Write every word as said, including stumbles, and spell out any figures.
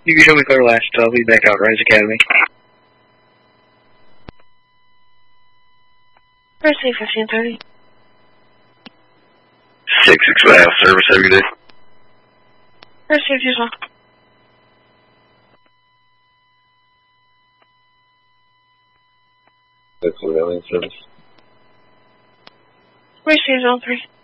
You can show me clear last, I'll be back out, Rise Academy. Where's C fifteen thirty? six six five, service every day. Where's C two one? That's a million service. Where's C zone three?